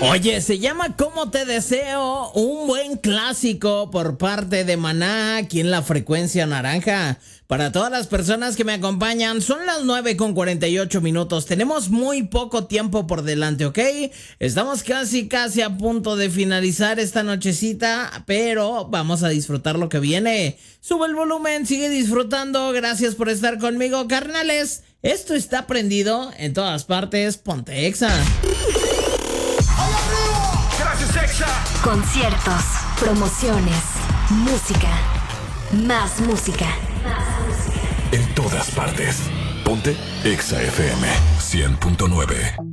Oye, se llama Cómo te deseo, un buen clásico por parte de Maná aquí en la frecuencia naranja. Para todas las personas que me acompañan, son las 9:48. Tenemos muy poco tiempo por delante, ¿ok? Estamos casi a punto de finalizar esta nochecita, pero vamos a disfrutar lo que viene. Sube el volumen, sigue disfrutando. Gracias por estar conmigo, carnales. Esto está prendido en todas partes. Ponte Exa. Conciertos, promociones, música, más música. En todas partes. Ponte Exa FM 100.9.